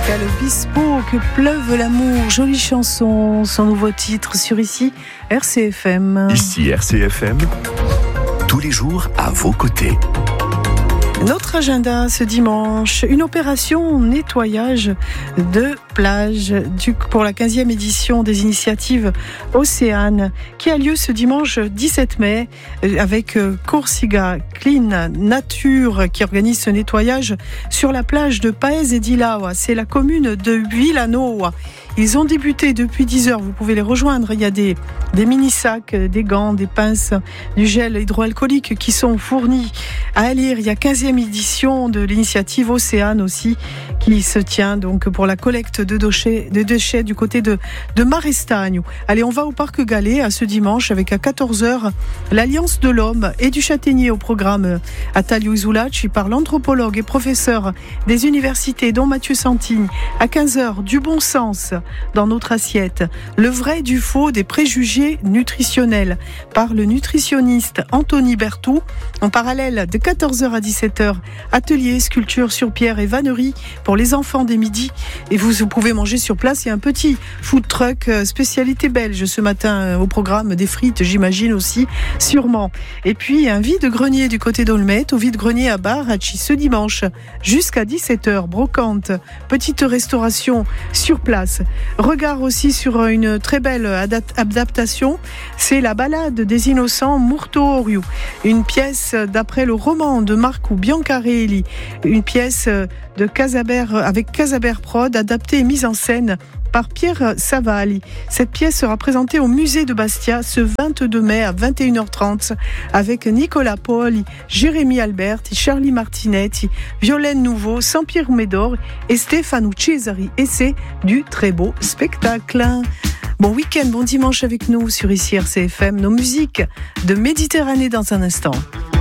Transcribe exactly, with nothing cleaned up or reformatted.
Pascal Obispo, Que pleuve l'amour, jolie chanson, son nouveau titre sur ici R C F M. Ici R C F M, tous les jours à vos côtés. Notre agenda ce dimanche, une opération nettoyage de plage du, pour la quinzième édition des initiatives Océane qui a lieu ce dimanche dix-sept mai avec Corsica Clean Nature qui organise ce nettoyage sur la plage de Paez et d'Ilawa. C'est la commune de Villanoa. Ils ont débuté depuis dix heures, vous pouvez les rejoindre. Il y a des, des mini-sacs, des gants, des pinces, du gel hydroalcoolique qui sont fournis à lire. Il y a quinzième édition de l'initiative Océane aussi qui se tient donc pour la collecte de déchets, de déchets du côté de, de Marestagne. Allez, on va au Parc Gallet à ce dimanche avec à quatorze heures l'Alliance de l'Homme et du Châtaignier au programme à Taliou Zoulach par l'anthropologue et professeur des universités dont Mathieu Santini. À quinze heures, du bon sens dans notre assiette. Le vrai du faux des préjugés nutritionnels par le nutritionniste Anthony Berthoud. En parallèle, de quatorze heures à dix-sept heures, atelier sculpture sur pierre et vannerie pour les enfants des midis. Et vous, vous pouvez manger sur place. Il y a un petit food truck spécialité belge ce matin au programme, des frites, j'imagine aussi, sûrement. Et puis un vide-grenier du côté d'Olmet, au vide-grenier à Barachi ce dimanche jusqu'à dix-sept heures. Brocante, petite restauration sur place. Regard aussi sur une très belle adaptation, c'est La Ballade des innocents Murtoriu, une pièce d'après le roman de Marco Biancarelli, une pièce de Casabert avec Casabert Prod, adaptée et mise en scène par Pierre Savali. Cette pièce sera présentée au musée de Bastia ce vingt-deux mai à vingt et une heures trente avec Nicolas Poli, Jérémy Alberti, Charlie Martinetti, Violaine Nouveau, Sampierre Médor et Stefano Cesari. Et c'est du très beau spectacle. Bon week-end, bon dimanche avec nous sur ici R C F M. Nos musiques de Méditerranée dans un instant.